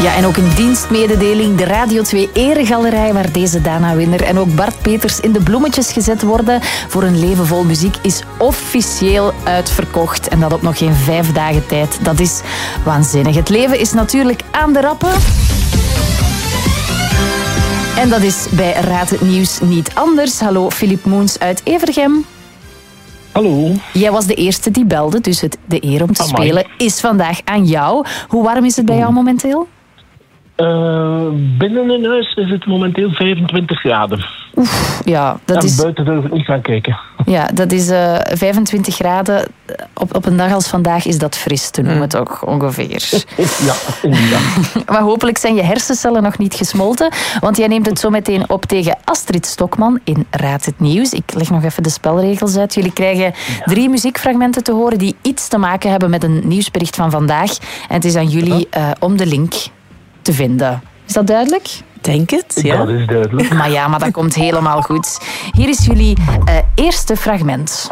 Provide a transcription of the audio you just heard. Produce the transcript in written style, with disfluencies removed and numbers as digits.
Ja, en ook een dienstmededeling. De Radio 2 Eregalerij, waar deze Dana-winner en ook Bart Peters in de bloemetjes gezet worden voor een leven vol muziek, is officieel uitverkocht. En dat op nog geen 5 dagen tijd. Dat is waanzinnig. Het leven is natuurlijk aan de rappen. En dat is bij Raad het Nieuws niet anders. Hallo, Filip Moens uit Evergem. Hallo. Jij was de eerste die belde, dus de eer om te spelen is vandaag aan jou. Hoe warm is het bij jou momenteel? Binnen in huis is het momenteel 25 graden. Oef, ja, dat en is... buiten durf ik niet gaan kijken. Ja, dat is 25 graden. Op een dag als vandaag is dat fris te noemen, toch ongeveer. Ja, inderdaad. Maar hopelijk zijn je hersencellen nog niet gesmolten, want jij neemt het zo meteen op tegen Astrid Stokman in Raad het Nieuws. Ik leg nog even de spelregels uit. Jullie krijgen 3 muziekfragmenten te horen die iets te maken hebben met een nieuwsbericht van vandaag. En het is aan jullie om de link te vinden. Is dat duidelijk? Denk het, ja. Dat is duidelijk. Maar ja, maar dat komt helemaal goed. Hier is jullie eerste fragment.